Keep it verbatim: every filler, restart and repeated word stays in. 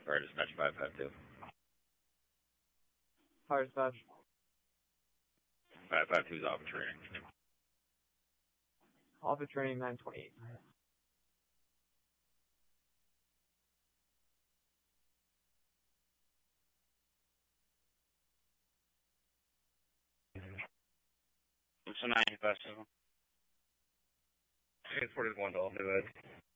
Fire dispatch five five two. Fire dispatch. five five two is off of training. Off of training nine twenty-eight. It's a ninety-five seven. Transport is one to all new ed.